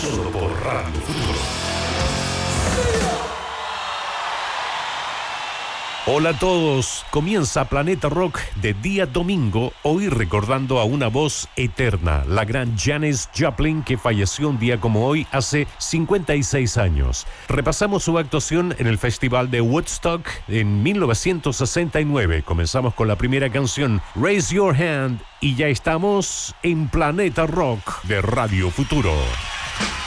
solo por Radio Futuro. Hola a todos, comienza Planeta Rock de día domingo, hoy recordando a una voz eterna, la gran Janis Joplin, que falleció un día como hoy hace 56 años. Repasamos su actuación en el Festival de Woodstock en 1969. Comenzamos con la primera canción, Raise Your Hand, y ya estamos en Planeta Rock de Radio Futuro.